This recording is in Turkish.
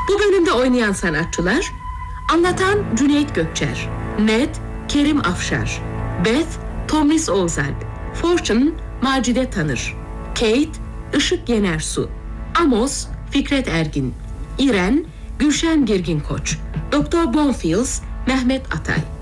Bu bölümde oynayan sanatçılar: anlatan Cüneyt Gökçer, Ned Kerim Afşar, Beth Tomris Oğuzalp, Fortune Macide Tanır, Kate Işık Yenersu, Amos Fikret Ergin, İren Gülşen Girgin Koç, Doktor Bonfils Mehmet Atay.